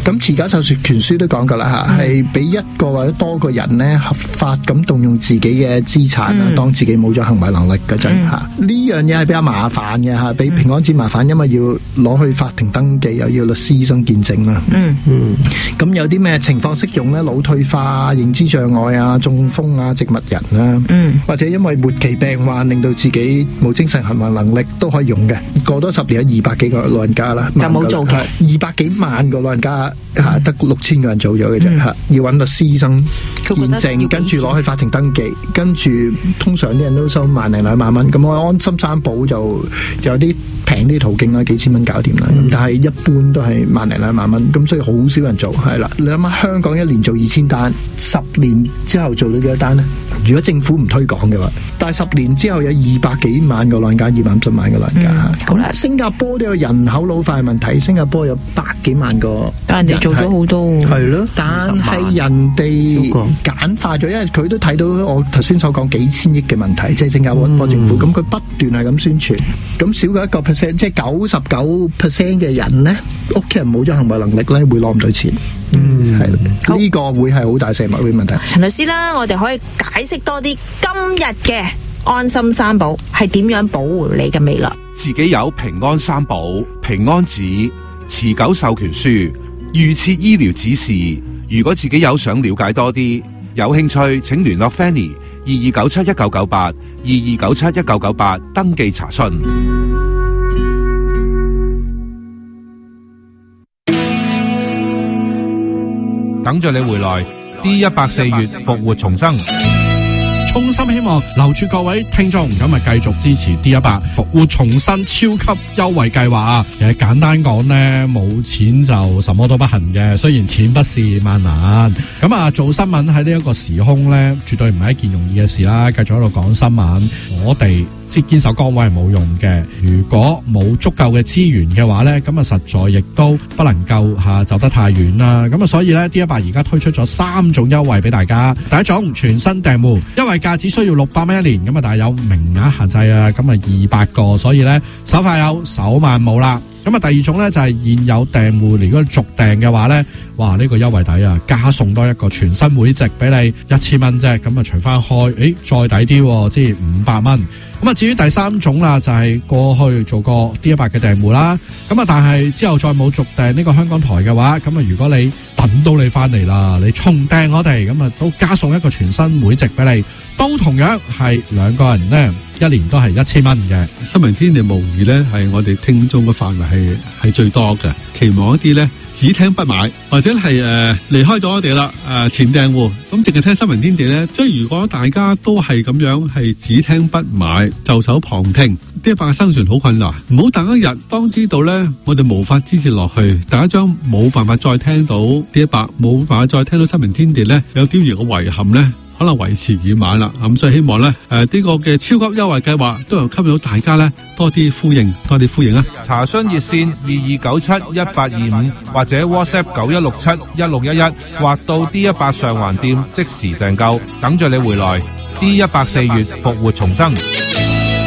咁持久授權書都講過啦吓，係俾一個或者多個人咧合法咁動用自己嘅資產啦，當自己冇咗行為能力嗰陣吓，呢樣嘢係比較麻煩嘅吓，比平安紙麻煩，因為要攞去法庭登記，又要律師醫生見證啦。咁有啲咩情況適用咧？腦退化、認知障礙啊、中風啊、植物人啦，或者因為末期病患令到自己冇精神行為能力都可以用嘅。過多10年有200幾個老人家啦， 就冇做嘅 ，200幾萬個老人家吓，得6000個人做咗嘅啫吓，要揾律師醫生見證，跟住攞去法庭登記，跟住通常啲人都收10000零2萬蚊，咁我安心三保就有啲平啲途徑啦，幾千蚊搞掂啦，但係一般都係10000零2萬蚊，咁所以好少人做，係啦。你諗下香港一年做2000單，10年之後做到幾多單呢？如果政府唔推廣嘅話，但係10年之後有200幾萬個老人家，250萬個老人家。好啦，新加坡都有人口老化嘅問題，新加坡有100幾萬個， 但人哋做咗好多， 係咯，但係人哋簡化咗，因為佢都睇到我頭先所講幾千億嘅問題，即係新加坡政府，咁佢不斷係咁宣傳，咁少過1%，即係99% 嘅人呢，屋企人冇咗行為能力呢，會攞唔到錢。係呢個會係好大社會問題。 陳律師啦，我哋可以解釋多啲今日嘅安心三寶係點樣保護你嘅未來。 自己有平安三寶、平安紙、持久授權書、預設醫療指示。如果自己有想了解多啲，有興趣請聯絡 Fanny 22971998 22971998登記查詢。 等着你回來 D100 4月復活重生， 衷心希望留住各位聽眾，咁啊繼續支持 D100 復活重生超級優惠計劃啊！其實簡單講呢，冇錢就什麼都不行嘅，雖然錢不是萬能。咁啊，做新聞喺呢一個時空呢，絕對唔係一件容易嘅事啦。繼續喺度講新聞，我哋即係堅守崗位係冇用嘅。如果冇足夠嘅資源嘅話呢，咁啊實在亦都不能夠走得太遠啦。咁啊，所以呢 D100 而家推出咗3種優惠俾大家。第一種全新訂戶，優惠價只需要600蚊一年，咁啊但係有名額限制啊，咁啊200個，所以呢手快有手慢冇啦。咁啊，第二種呢，就係現有訂戶，如果續訂嘅話呢，哇呢個優惠抵啊，加送多一個全新會籍俾你1000蚊啫，咁啊除翻開，再抵啲，即係500蚊。咁啊，至於第三種啦，就係過去做過 D100 嘅訂戶啦，咁啊但係之後再冇續訂呢個香港台嘅話，咁啊如果你等到你翻嚟啦，你重訂我哋，咁啊都加送一個全新會籍俾你，都同樣係2個人呢，一年都係1000蚊嘅。 新聞天地無疑呢係我哋聽眾嘅範圍係最多嘅，期望一啲呢只聽不買，或者係離開咗我哋啦，前訂戶咁淨係聽新聞天地呢。即係如果大家都係咁樣係只聽不買，袖手旁聽，D100嘅生存好困難。唔好等一日當知道呢，我哋無法支持落去，大家將冇辦法再聽到D100，冇辦法再聽到新聞天地呢，有啲嘢嘅遺憾呢，可能為時已晚啦。咁所以希望呢，呢個嘅超級優惠計劃都能吸引到大家呢，多啲呼應啊！ 查詢熱線22971825或者 WhatsApp 91671611，或到 D100 上環店即時訂購，等着你回來。D100 4月復活重生。